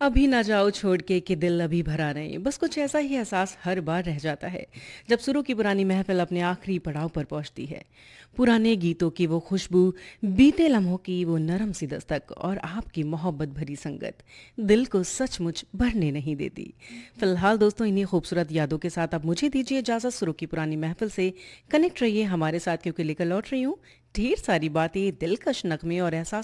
अभी ना जाओ छोड़ के कि दिल अभी भरा नहीं, बस कुछ ऐसा ही एहसास हर बार रह जाता है जब सुरों की पुरानी महफिल अपने आखिरी पड़ाव पर पहुंचती है। पुराने गीतों की वो खुशबू, बीते लम्हों की वो नरम सी दस्तक और आपकी मोहब्बत भरी संगत दिल को सचमुच भरने नहीं देती। फिलहाल दोस्तों, इन्हीं खूबसूरत यादों के साथ अब मुझे दीजिए इजाज़त। सुरों की पुरानी महफिल से कनेक्ट रहिए हमारे साथ, क्योंकि लेकर लौट रही हूँ ढेर सारी बातें, दिलकश नगमे और एहसास